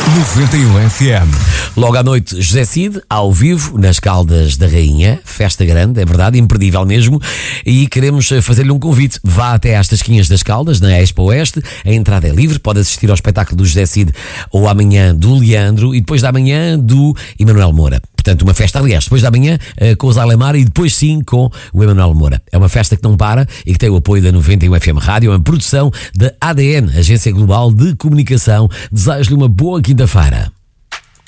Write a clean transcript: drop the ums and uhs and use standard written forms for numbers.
91 FM. Logo à noite, José Cid, ao vivo, nas Caldas da Rainha. Festa grande, é verdade, imperdível mesmo. E queremos fazer-lhe um convite. Vá até às Tasquinhas das Caldas, na Expo Oeste. A entrada é livre, pode assistir ao espetáculo do José Cid ou amanhã do Leandro e depois da manhã do Emanuel Moura. Portanto, uma festa, aliás, depois da manhã com o Zalemar e depois sim com o Emanuel Moura. É uma festa que não para e que tem o apoio da 91 FM Rádio, uma produção da ADN, Agência Global de Comunicação. Desejo-lhe uma boa quinta-feira.